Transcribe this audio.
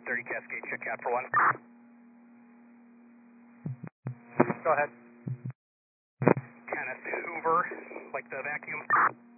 30 Cascade, check out for 1. Go ahead. Kenneth Hoover, like the vacuum.